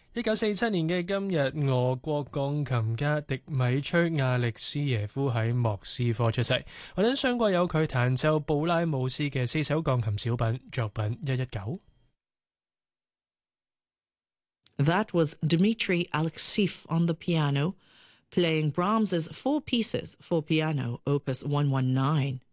1947年嘅今日，俄國鋼琴家迪米崔亞歷斯耶夫喺莫斯科出世。倫敦雙國有佢彈奏布拉姆斯嘅4首鋼琴小品作品119。 That was Dmitry Alexeyev on the piano, playing Brahms's four pieces for piano, opus 119.